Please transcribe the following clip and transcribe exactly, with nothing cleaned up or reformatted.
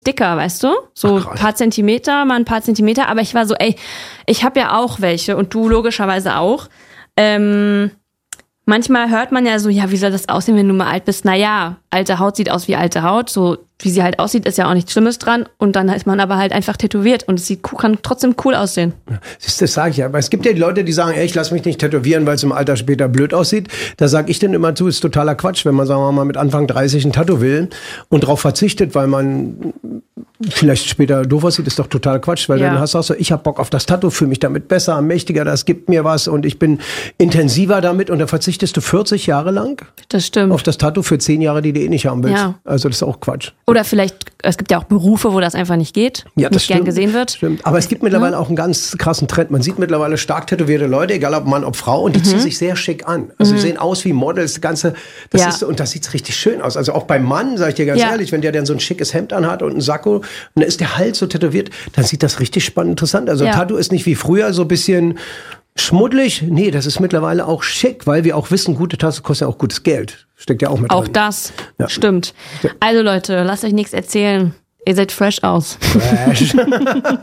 dicker, weißt du? So ein paar Zentimeter, mal ein paar Zentimeter. Aber ich war so, ey, ich habe ja auch welche und du logischerweise auch. Ähm, manchmal hört man ja so, ja, wie soll das aussehen, wenn du mal alt bist? Naja, alte Haut sieht aus wie alte Haut. So wie sie halt aussieht, ist ja auch nichts Schlimmes dran. Und dann ist man aber halt einfach tätowiert und es sieht, kann trotzdem cool aussehen. Das, das sage ich ja. Aber es gibt ja die Leute, die sagen, ey, ich lasse mich nicht tätowieren, weil es im Alter später blöd aussieht. Da sage ich denn immer zu, ist totaler Quatsch, wenn man, sagen wir mal, mit Anfang dreißig ein Tattoo will und darauf verzichtet, weil man vielleicht später doof aussieht, ist doch total Quatsch, weil ja. dann hast du auch so, ich habe Bock auf das Tattoo, fühle mich damit besser, mächtiger, das gibt mir was und ich bin intensiver damit und dann verzichtest du vierzig Jahre lang das stimmt. auf das Tattoo für zehn Jahre, die du eh nicht haben willst. Ja. Also das ist auch Quatsch. Oder vielleicht, es gibt ja auch Berufe, wo das einfach nicht geht, ja, das nicht stimmt, gern gesehen wird. Stimmt. Aber es gibt mittlerweile ja. auch einen ganz krassen Trend. Man sieht mittlerweile stark tätowierte Leute, egal ob Mann, ob Frau, und die mhm. ziehen sich sehr schick an. Also mhm. die sehen aus wie Models, das Ganze, das ja. ist, und das sieht richtig schön aus. Also auch beim Mann, sag ich dir ganz ja. ehrlich, wenn der dann so ein schickes Hemd anhat und einen Sakko und dann ist der Hals so tätowiert, dann sieht das richtig spannend, interessant. Also ja. Tattoo ist nicht wie früher so ein bisschen schmuddelig. Nee, das ist mittlerweile auch schick, weil wir auch wissen, gute Tattoo kostet ja auch gutes Geld. Steckt ja auch mit Auch drin. das, ja. stimmt. Also Leute, lasst euch nichts erzählen. Ihr seht fresh aus. Fresh.